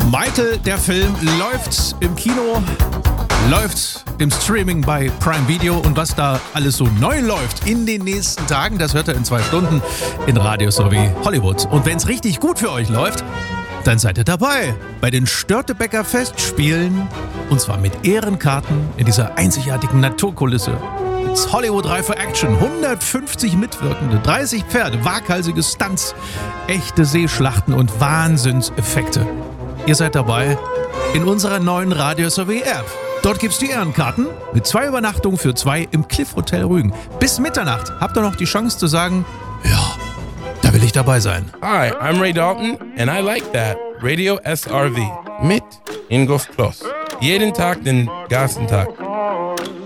Michael, der Film, läuft im Kino, läuft im Streaming bei Prime Video und was da alles so neu läuft in den nächsten Tagen, das hört ihr in 2 Stunden in Radio sowie Hollywood. Und wenn es richtig gut für euch läuft, dann seid ihr dabei bei den Störtebeker Festspielen und zwar mit Ehrenkarten in dieser einzigartigen Naturkulisse. It's Hollywood Reife Action, 150 Mitwirkende, 30 Pferde, waghalsige Stunts, echte Seeschlachten und Wahnsinnseffekte. Ihr seid dabei in unserer neuen Radio sowie App. Dort gibt's die Ehrenkarten mit 2 Übernachtungen für 2 im Cliff Hotel Rügen. Bis Mitternacht habt ihr noch die Chance zu sagen, ja, da will ich dabei sein. Hi, I'm Ray Dalton and I like that. Radio SRV mit Ingolf Kloss. Jeden Tag den ganzen Tag.